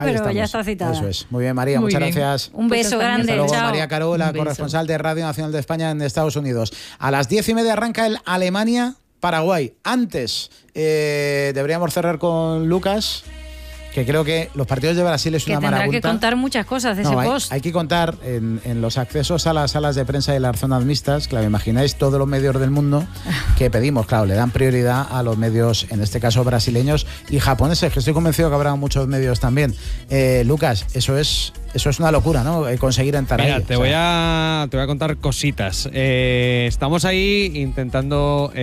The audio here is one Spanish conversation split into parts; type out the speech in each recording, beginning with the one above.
pero ya está citada. Eso es. Muy bien, María, muchas gracias. Un beso grande. Hasta luego, chao. María Carola, corresponsal de Radio Nacional de España en Estados Unidos. A las 10:30 arranca el Alemania-Paraguay. Antes, deberíamos cerrar con Lucas, que creo que los partidos de Brasil es una marabunta. Tendrá que contar muchas cosas de ese post. Hay que contar en los accesos a las salas de prensa y las zonas mixtas, claro, imagináis todos los medios del mundo que pedimos, claro, le dan prioridad a los medios, en este caso brasileños y japoneses, que estoy convencido que habrá muchos medios también. Lucas, eso es una locura, ¿no? Conseguir entrar ahí. Te voy a contar cositas. Estamos ahí intentando...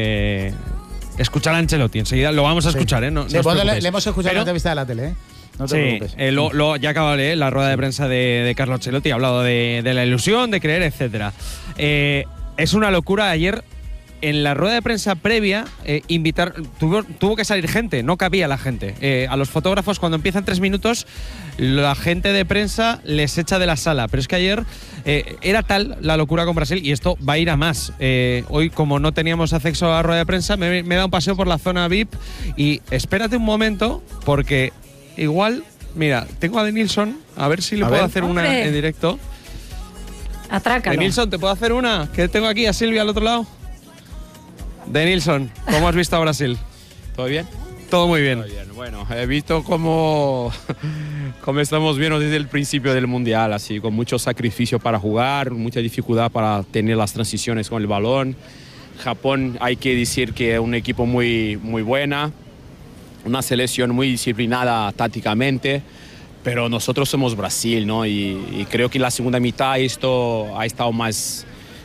escuchar a Ancelotti, enseguida lo vamos a escuchar, ¿eh? No, sí, le hemos escuchado la entrevista de la tele, ¿eh? No te preocupes. Ya acaba de leer la rueda de prensa de Carlo Ancelotti, ha hablado de la ilusión, de creer, etcétera. Es una locura. Ayer, en la rueda de prensa previa, tuvo que salir gente, no cabía la gente. A los fotógrafos, cuando empiezan 3 minutos, la gente de prensa les echa de la sala. Pero es que ayer era tal la locura con Brasil, y esto va a ir a más. Hoy, como no teníamos acceso a la rueda de prensa, me he dado un paseo por la zona VIP y espérate un momento, porque igual, mira, tengo a Denilson, a ver si le puedo hacer una en directo. Atrácalo. Denilson, ¿te puedo hacer una? Que tengo aquí a Silvia al otro lado. Denilson, ¿cómo has visto a Brasil? ¿Todo bien? Todo muy bien. Todo bien. Bueno, he visto cómo estamos viendo desde el principio del Mundial, así, con mucho sacrificio para jugar, mucha dificultad para tener las transiciones con el balón. Japón, hay que decir que es un equipo muy, muy buena, una selección muy disciplinada tácticamente, pero nosotros somos Brasil, ¿no? Y creo que en la segunda mitad esto ha estado más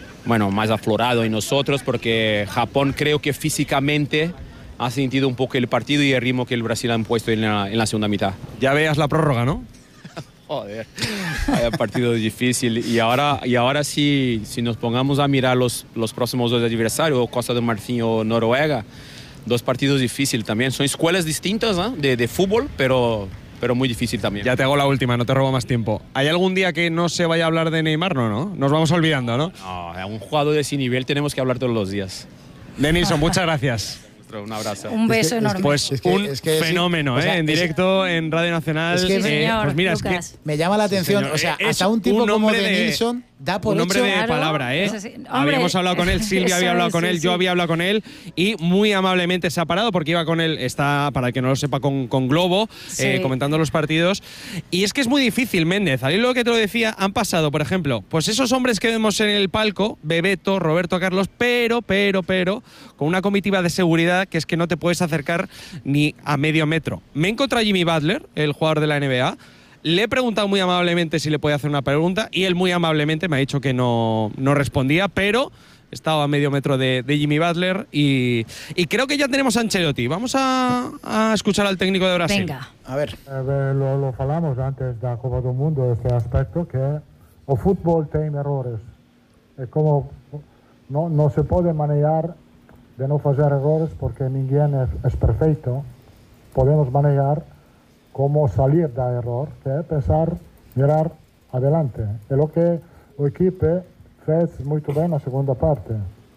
aflorado en nosotros, porque Japón creo que físicamente ha sentido un poco el partido y el ritmo que el Brasil han puesto en la segunda mitad. Ya veas la prórroga, ¿no? Joder, hay partido difícil. Y ahora si nos pongamos a mirar los próximos 2 adversarios, Costa de Marfim o Noruega, 2 partidos difíciles también. Son escuelas distintas, ¿eh? de fútbol, pero muy difícil también. Ya te hago la última, no te robo más tiempo. ¿Hay algún día que no se vaya a hablar de Neymar? No. Nos vamos olvidando, ¿no? No, a un jugador de ese nivel tenemos que hablar todos los días. Denilson, muchas gracias. Un abrazo. Un beso enorme. Pues un fenómeno, en directo en Radio Nacional. Señor, pues mira, Lucas. es que me llama la atención. Sí, o sea, hasta un tipo como Denilson da por un hombre hecho. de palabra, ¿eh? Sí. Habíamos hablado con él, Silvia había hablado con él, yo había hablado con él, y muy amablemente se ha parado, porque iba con él, está, para el que no lo sepa, con Globo, comentando los partidos. Y es que es muy difícil, Méndez. Al hilo que te lo decía, han pasado, por ejemplo, pues esos hombres que vemos en el palco, Bebeto, Roberto Carlos, pero, con una comitiva de seguridad que es que no te puedes acercar ni a medio metro. Me he encontrado a Jimmy Butler, el jugador de la NBA. Le he preguntado muy amablemente si le podía hacer una pregunta y él muy amablemente me ha dicho que no respondía, pero estaba a medio metro de Jimmy Butler y creo que ya tenemos a Ancelotti. Vamos a escuchar al técnico de Brasil. Venga. A ver. Lo falamos antes da Copa do Mundo, este aspecto, que o fútbol tiene errores. Es como no se puede manejar de no hacer errores, porque ninguém es perfecto. Podemos manejar cómo salir del error, que es pensar, mirar adelante. Es lo que el equipo fez muy bien en la segunda parte.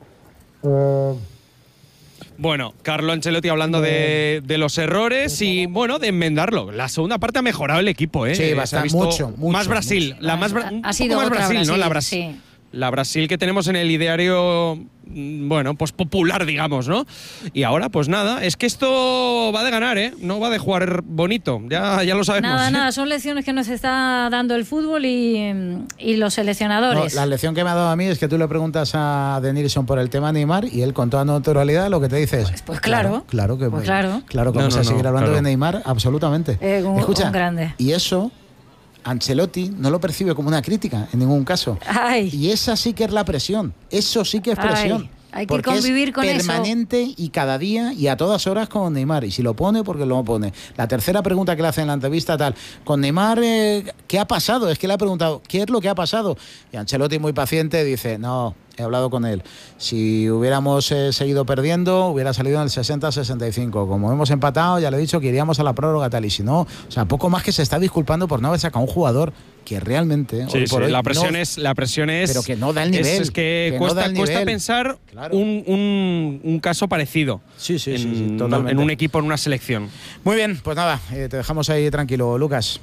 Bueno, Carlo Ancelotti hablando de los errores y, bueno, de enmendarlo. La segunda parte ha mejorado el equipo, ¿eh? Sí, bastante, mucho. Más Brasil. Mucho. Ha sido más otra Brasil, ¿no? La sí. La Brasil que tenemos en el ideario, bueno, pues popular, digamos, ¿no? Y ahora, pues nada, es que esto va de ganar, ¿eh? No va de jugar bonito, ya lo sabemos. Nada, son lecciones que nos está dando el fútbol y los seleccionadores. No, la lección que me ha dado a mí es que tú le preguntas a Denilson por el tema Neymar y él, con toda naturalidad, lo que te dice es… Pues claro. Claro que vamos a seguir hablando de Neymar, absolutamente. Escucha, un grande. Y eso… Ancelotti no lo percibe como una crítica en ningún caso. Ay. Y esa sí que es la presión. Eso sí que es presión. Hay que convivir con eso. Permanente y cada día y a todas horas con Neymar. Y si lo pone, porque lo pone. La tercera pregunta que le hace en la entrevista, tal. Con Neymar, ¿qué ha pasado? Es que le ha preguntado, ¿qué es lo que ha pasado? Y Ancelotti, muy paciente, dice, no, he hablado con él. Si hubiéramos seguido perdiendo, hubiera salido en el 60-65. Como hemos empatado, ya le he dicho que iríamos a la prórroga tal, y si no, o sea, poco más que se está disculpando por no haber sacado un jugador que realmente sí, sí, la presión es pero que no da el nivel, es que cuesta pensar claro. un caso parecido totalmente. en un equipo, en una selección. Muy bien, pues nada, te dejamos ahí tranquilo, Lucas.